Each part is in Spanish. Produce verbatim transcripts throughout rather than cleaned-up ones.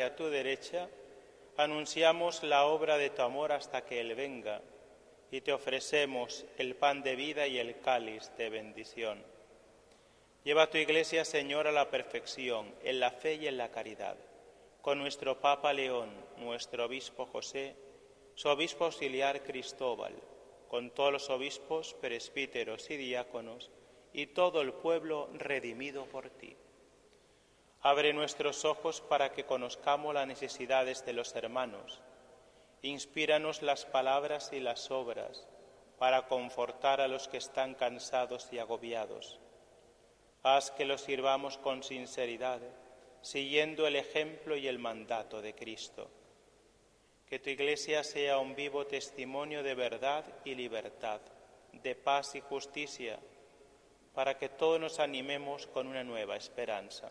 Padre a tu derecha, anunciamos la obra de tu amor hasta que Él venga, y te ofrecemos el pan de vida y el cáliz de bendición. Lleva a tu Iglesia, Señor, a la perfección, en la fe y en la caridad, con nuestro Papa León, nuestro Obispo José, su Obispo Auxiliar Cristóbal, con todos los obispos, presbíteros y diáconos, y todo el pueblo redimido por ti. Abre nuestros ojos para que conozcamos las necesidades de los hermanos. Inspíranos las palabras y las obras para confortar a los que están cansados y agobiados. Haz que los sirvamos con sinceridad, siguiendo el ejemplo y el mandato de Cristo. Que tu Iglesia sea un vivo testimonio de verdad y libertad, de paz y justicia, para que todos nos animemos con una nueva esperanza.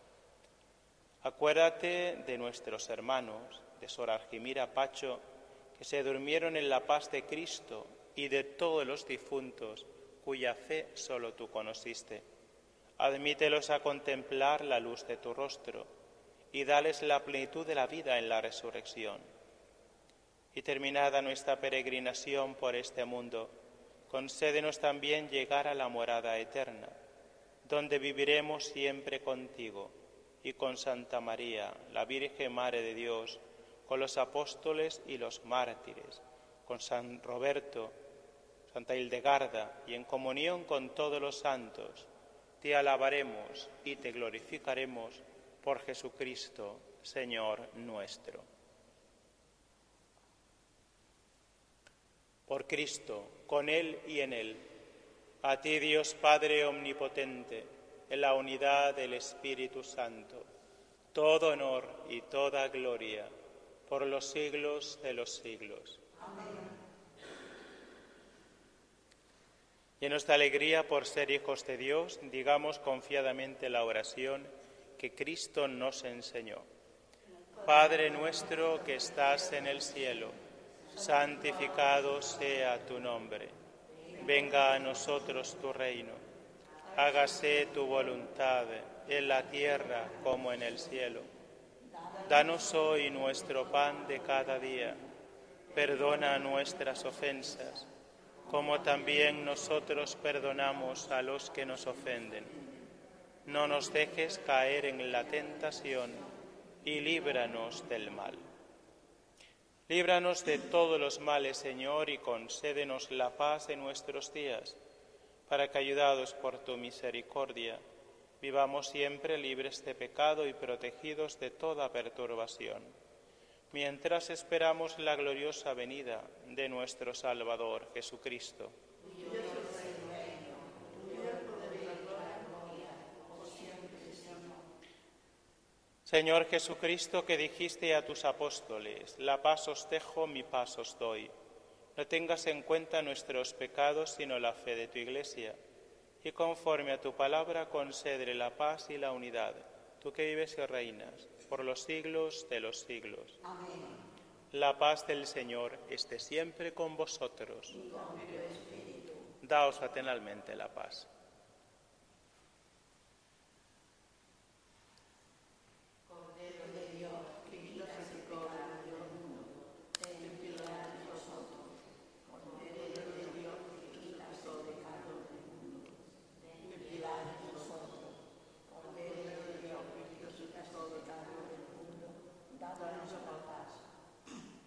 Acuérdate de nuestros hermanos, de Sor Argimira Pacho, que se durmieron en la paz de Cristo, y de todos los difuntos, cuya fe solo tú conociste. Admítelos a contemplar la luz de tu rostro, y dales la plenitud de la vida en la resurrección. Y terminada nuestra peregrinación por este mundo, concédenos también llegar a la morada eterna, donde viviremos siempre contigo y con Santa María, la Virgen Madre de Dios, con los apóstoles y los mártires, con San Roberto, Santa Hildegarda, y en comunión con todos los santos, te alabaremos y te glorificaremos por Jesucristo, Señor nuestro. Por Cristo, con Él y en Él, a ti Dios Padre Omnipotente, en la unidad del Espíritu Santo, todo honor y toda gloria, por los siglos de los siglos. Amén. Llenos de alegría por ser hijos de Dios, digamos confiadamente la oración que Cristo nos enseñó. Padre nuestro que estás en el cielo, santificado sea tu nombre. Venga a nosotros tu reino. Hágase tu voluntad en la tierra como en el cielo. Danos hoy nuestro pan de cada día. Perdona nuestras ofensas, como también nosotros perdonamos a los que nos ofenden. No nos dejes caer en la tentación y líbranos del mal. Líbranos de todos los males, Señor, y concédenos la paz en nuestros días, para que, ayudados por tu misericordia, vivamos siempre libres de pecado y protegidos de toda perturbación, mientras esperamos la gloriosa venida de nuestro Salvador Jesucristo. Señor Jesucristo, que dijiste a tus apóstoles, la paz os dejo, mi paz os doy. No tengas en cuenta nuestros pecados, sino la fe de tu Iglesia, y conforme a tu palabra concédele la paz y la unidad, tú que vives y reinas por los siglos de los siglos. Amén. La paz del Señor esté siempre con vosotros. Y con tu espíritu. Daos fraternalmente la paz.